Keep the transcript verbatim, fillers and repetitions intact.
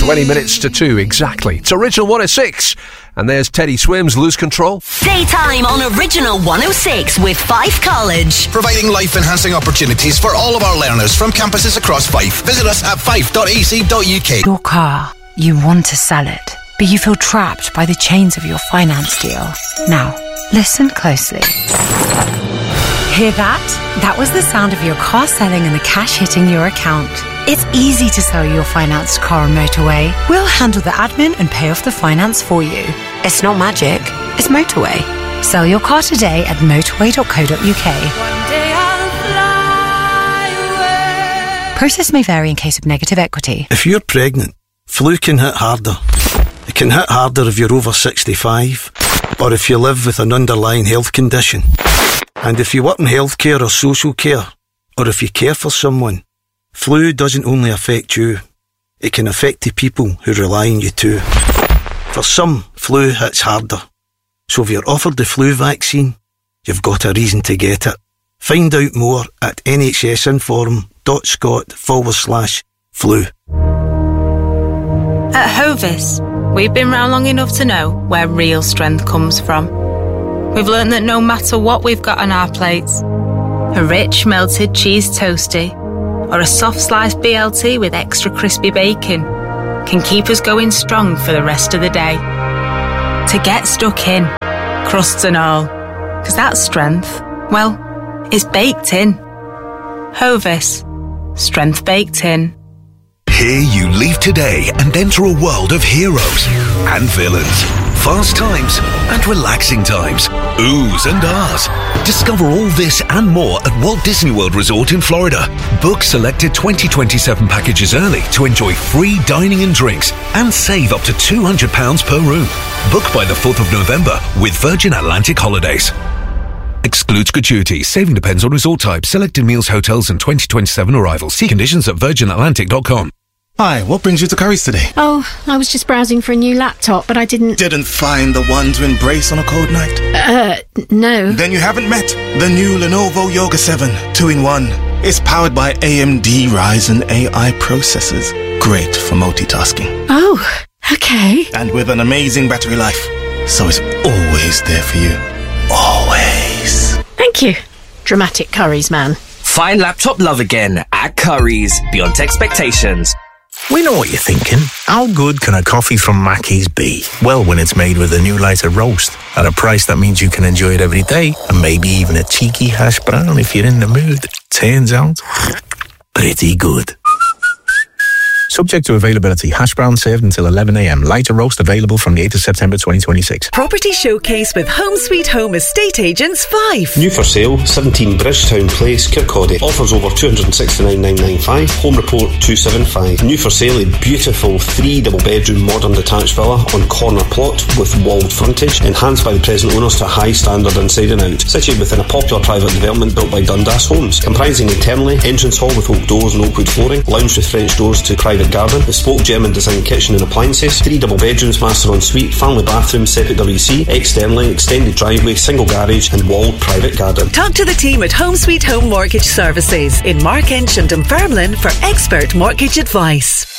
twenty minutes to two exactly. It's Original one oh six. And there's Teddy Swims, Lose Control. Daytime on Original one oh six with Fife College. Providing life-enhancing opportunities for all of our learners from campuses across Fife. Visit us at fife dot a c dot u k. Your car, you want to sell it, but you feel trapped by the chains of your finance deal. Now, listen closely. Hear that? That was the sound of your car selling and the cash hitting your account. It's easy to sell your financed car on Motorway. We'll handle the admin and pay off the finance for you. It's not magic, it's Motorway. Sell your car today at motorway dot co dot u k. One day I'll fly away. Process may vary in case of negative equity. If you're pregnant, flu can hit harder. It can hit harder if you're over sixty-five or if you live with an underlying health condition. And if you work in healthcare or social care, or if you care for someone, flu doesn't only affect you, it can affect the people who rely on you too. For some, flu hits harder. So if you're offered the flu vaccine, you've got a reason to get it. Find out more at nhsinform.scot forward slash flu. At Hovis, we've been round long enough to know where real strength comes from. We've learned that no matter what we've got on our plates, a rich melted cheese toastie or a soft sliced B L T with extra crispy bacon can keep us going strong for the rest of the day. To get stuck in, crusts and all, because that strength, well, it's baked in. Hovis, strength baked in. Here you leave today and enter a world of heroes and villains, fast times and relaxing times, oohs and ahs. Discover all this and more at Walt Disney World Resort in Florida. Book selected twenty twenty-seven packages early to enjoy free dining and drinks and save up to two hundred pounds per room. Book by the fourth of November with Virgin Atlantic Holidays. Excludes gratuity. Saving depends on resort type, selected meals, hotels and twenty twenty-seven arrivals. See conditions at virgin atlantic dot com. Hi, what brings you to Curry's today? Oh, I was just browsing for a new laptop, but I didn't... Didn't find the one to embrace on a cold night? Uh, no. Then you haven't met the new Lenovo Yoga seven two in one. It's powered by A M D Ryzen A I processors. Great for multitasking. Oh, okay. And with an amazing battery life. So it's always there for you. Always. Thank you, dramatic Curry's man. Find laptop love again at Curry's, beyond expectations. We know what you're thinking. How good can a coffee from Mackey's be? Well, when it's made with a new lighter roast at a price that means you can enjoy it every day, and maybe even a cheeky hash brown if you're in the mood. Turns out, pretty good. Subject to availability. Hash brown served until eleven a m. Lighter roast available from the eighth of September twenty twenty-six. Property Showcase with Home Sweet Home Estate Agents Fife. New for sale, seventeen Bridgetown Place, Kirkcaldy. Offers over two hundred sixty-nine thousand nine hundred ninety-five. Home report two seventy-five. New for sale, a beautiful three double bedroom modern detached villa on corner plot with walled frontage, enhanced by the present owners to a high standard inside and out. Situated within a popular private development built by Dundas Homes. Comprising internally, entrance hall with oak doors and oak wood flooring, lounge with French doors to private garden, bespoke German design kitchen and appliances, three double bedrooms, master en suite, family bathroom, separate W C, externally, extended driveway, single garage and walled private garden. Talk to the team at Home Sweet Home Mortgage Services in Markench and Dunfermline for expert mortgage advice.